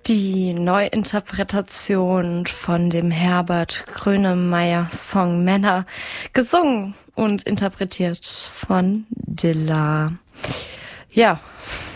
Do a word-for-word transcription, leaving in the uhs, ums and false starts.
Die Neuinterpretation von dem Herbert Grönemeyer-Song Männer, gesungen und interpretiert von Dilla. Ja,